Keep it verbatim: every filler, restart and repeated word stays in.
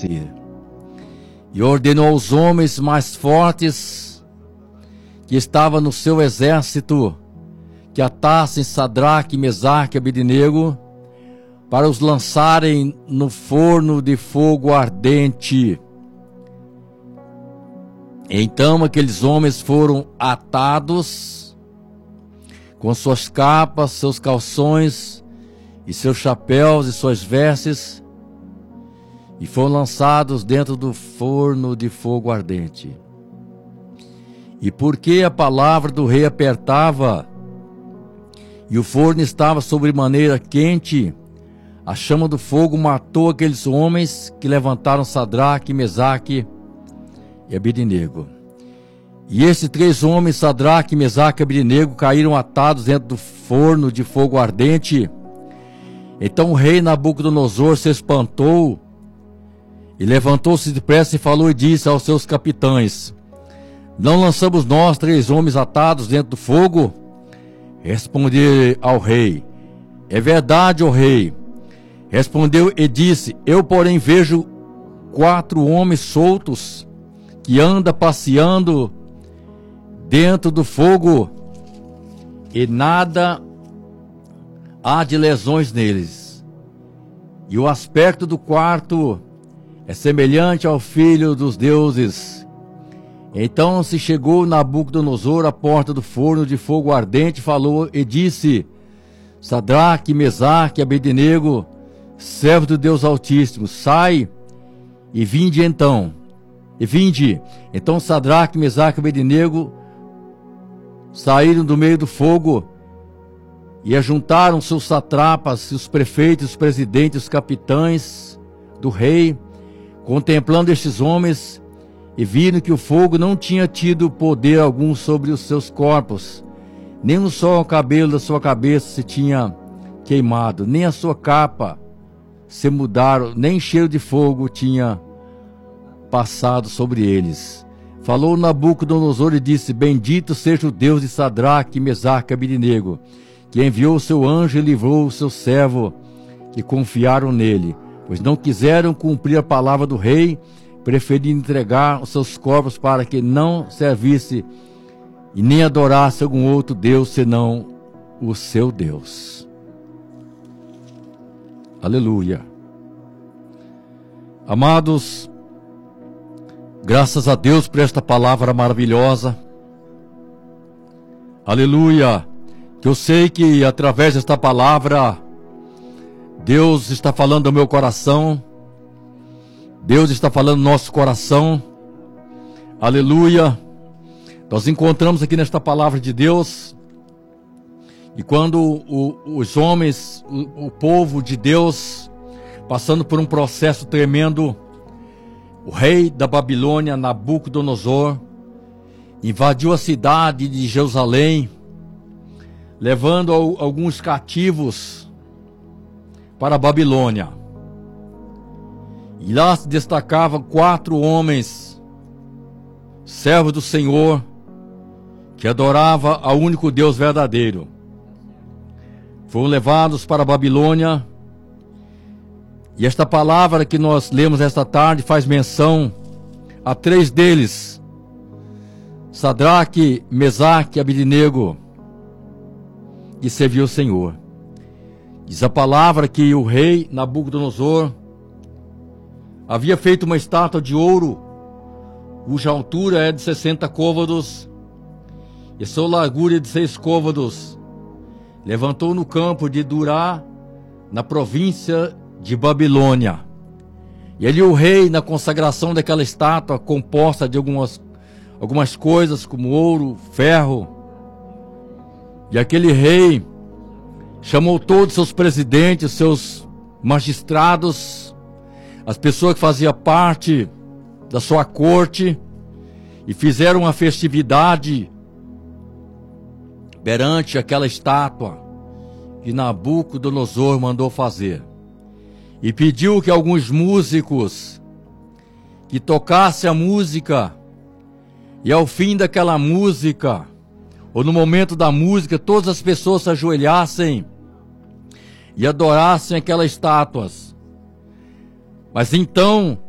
descer. E ordenou aos homens mais fortes que estavam no seu exército que atassem Sadraque, Mesaque e Abednego para os lançarem no forno de fogo ardente. Então aqueles homens foram atados com suas capas, seus calções e seus chapéus e suas vestes, e foram lançados dentro do forno de fogo ardente. E porque a palavra do rei apertava, e o forno estava sobremaneira quente, a chama do fogo matou aqueles homens que levantaram Sadraque, Mesaque e Abednego. E esses três homens, Sadraque, Mesaque e Abednego, caíram atados dentro do forno de fogo ardente. Então o rei Nabucodonosor se espantou e levantou-se depressa e falou e disse aos seus capitães: não lançamos nós três homens atados dentro do fogo? Respondeu ao rei: é verdade, ó rei. Respondeu e disse: eu, porém, vejo quatro homens soltos que andam passeando dentro do fogo, e nada há de lesões neles. E o aspecto do quarto é semelhante ao filho dos deuses. Então se chegou Nabucodonosor à porta do forno de fogo ardente, falou e disse: Sadraque, Mesaque e Abednego, servo do Deus Altíssimo, sai e vinde então. E vinde. Então Sadraque, Mesaque e Abednego saíram do meio do fogo e ajuntaram seus satrapas, os prefeitos, os presidentes, os capitães do rei, contemplando estes homens, e viram que o fogo não tinha tido poder algum sobre os seus corpos, nem um só o cabelo da sua cabeça se tinha queimado, nem a sua capa se mudaram, nem cheiro de fogo tinha passado sobre eles. Falou Nabucodonosor e disse: bendito seja o Deus de Sadraque, Mesaque e Abednego, que enviou o seu anjo e livrou o seu servo, que confiaram nele, pois não quiseram cumprir a palavra do rei, preferindo entregar os seus corpos para que não servisse e nem adorasse algum outro Deus senão o seu Deus. Aleluia. Amados, graças a Deus por esta palavra maravilhosa. Aleluia. Que eu sei que através desta palavra Deus está falando ao meu coração. Deus está falando no nosso coração. Aleluia. Nós encontramos aqui nesta palavra de Deus, e quando o, os homens, o, o povo de Deus, passando por um processo tremendo, o rei da Babilônia, Nabucodonosor, invadiu a cidade de Jerusalém, levando alguns cativos para a Babilônia. E lá se destacavam quatro homens, servos do Senhor, que adorava ao único Deus verdadeiro. Foram levados para a Babilônia, e esta palavra que nós lemos esta tarde faz menção a três deles: Sadraque, Mesaque e Abednego, que serviu o Senhor. Diz a palavra que o rei Nabucodonosor havia feito uma estátua de ouro, cuja altura é de sessenta côvados e sua largura é de seis côvados. Levantou no campo de Durá, na província de Babilônia. E ali o rei, na consagração daquela estátua, composta de algumas, algumas coisas como ouro, ferro, e aquele rei chamou todos os seus presidentes, seus magistrados, as pessoas que faziam parte da sua corte, e fizeram uma festividade perante aquela estátua que Nabucodonosor mandou fazer. E pediu que alguns músicos que tocassem a música, e ao fim daquela música, ou no momento da música, todas as pessoas se ajoelhassem e adorassem aquelas estátuas. Mas então